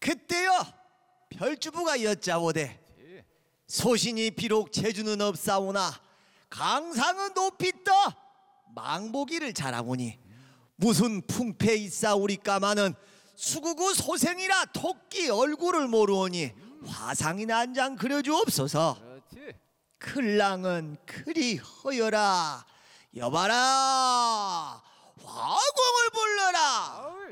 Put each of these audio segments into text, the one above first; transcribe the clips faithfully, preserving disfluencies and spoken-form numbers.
그때여 별주부가 여짜오되 소신이 비록 재주는 없사오나 강상은 높이 떠 망보기를 잘하오니 무슨 풍패 있사오리까마는 수구구 소생이라 토끼 얼굴을 모르오니 화상이나 한 장 그려주옵소서. 그렇지. 클랑은 그리 허여라. 여봐라 화공을 불러라. 아울.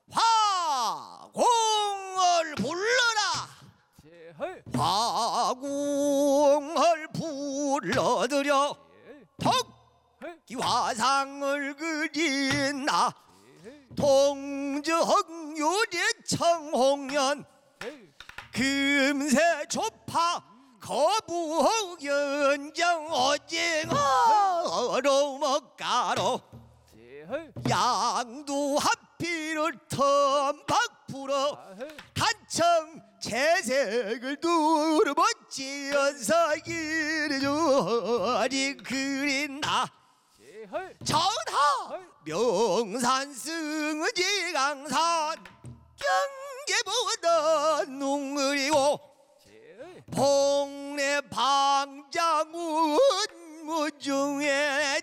화공을 불러라. 제헐. 화공을 불러들여 예. 토끼 화상을 그린나 예. 동정유리 청홍년 예. 금세 조파 거부연정 오징어로 먹가로 제헐. 양두 하피를 텀박 불어 아헐. 단청 채색을 두루번지어서 이르주리 그린다. 제헐. 전하 명산승은 지강산 경계보다 농을이고 제헐. 봉래 방장운 무중에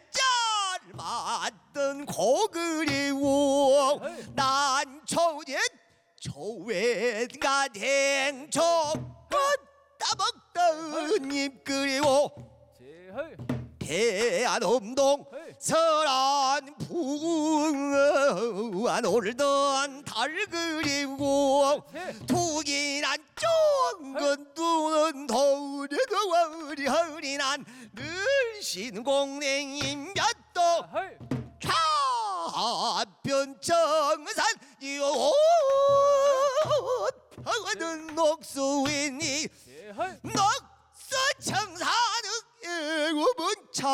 짧았던 고그리고 난초제 초외가 댕초 따먹던 입 그리고 제헐. 대안엄동 설안 부안 올던 달 그리고 두기난 쫑건 두는 도리 그와리 허리난 늘신공냉인 몇도 아헐. 좌변정산 이옷 퍼거든 녹수이니 제헐. 녹수청산의 예고문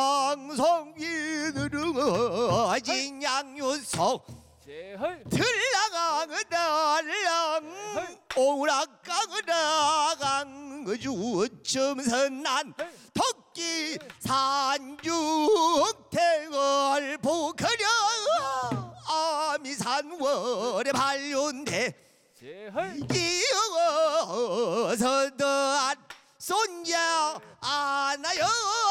창성위들은 진양유속 제헐. 들라강의 달랑 오락강의 주점선난 토끼 산중택을 부커려 아미산월에 발륜대 제헐. 이어서 더한 손자 안아요